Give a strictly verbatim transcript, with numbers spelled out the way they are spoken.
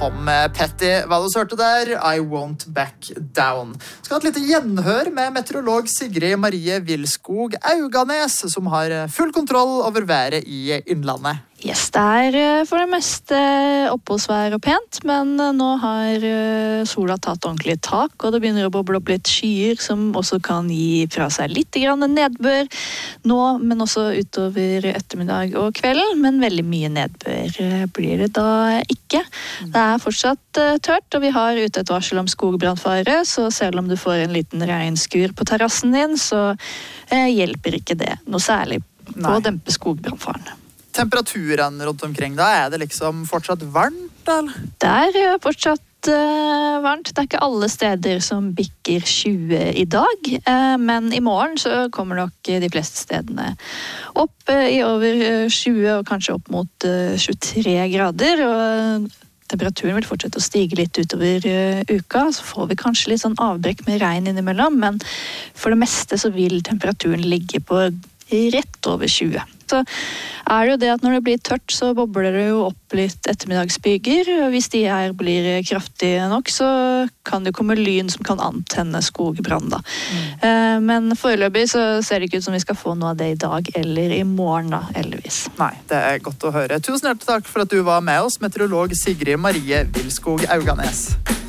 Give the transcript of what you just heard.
Tom Petty. Hva du hørte der? I Won't Back Down. Skal ha et lite gjenhør med meteorolog Sigrid Marie Vilskog Auganes, som har full kontroll over været i Innlandet. Yes, det er for det meste oppholdsvær og pent, men nå har sola tatt ordentlig tak, og det begynner å boble opp litt skyer som også kan gi fra seg litt grann nedbør nå, men også utover ettermiddag og kvelden, men veldig mye nedbør blir det da ikke. Det er fortsatt tørt, og vi har ute et varsel om skogbrannfare, så selv om du får en liten regnskur på terrassen din, så hjelper ikke det noe særlig på Nei. Å dempe skogbrannfaren. Temperaturen rundt omkring, da er det liksom fortsatt varmt, eller? Det er fortsatt uh, varmt. Det er ikke alle steder som bikker tjue i dag, uh, men i morgen så kommer nok de fleste stedene opp uh, i over tjue og kanskje opp mot uh, tjuetre grader, og temperaturen vil fortsette å stige litt utover uh, uka, så får vi kanskje litt sånn avbrekk med regn innimellom, men for det meste så vil temperaturen ligge på rett over tjue. Så er det jo det at når det blir tørt, så bobler det jo opp litt ettermiddagsbyger. Hvis de her blir kraftige nok, så kan det komme lyn som kan antenne skogbrann da. Mm. Men foreløpig så ser det ikke ut som vi skal få noe av det i dag eller i morgen da, heldigvis. Nei, det er godt å høre. Tusen hjertelig takk for at du var med oss, meteorolog Sigrid Marie Vilskog Auganes.